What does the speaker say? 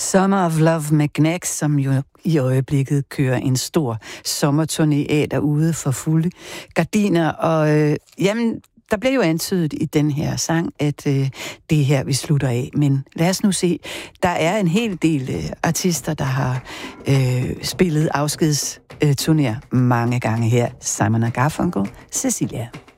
Summer of Love med Knacks, som jo i øjeblikket kører en stor sommerturné af derude for fulde gardiner. Og jamen, der bliver jo antydet i den her sang, at det er her, vi slutter af. Men lad os nu se. Der er en hel del artister, der har spillet afskedsturnéer mange gange her. Simon & Garfunkel, Cecilia.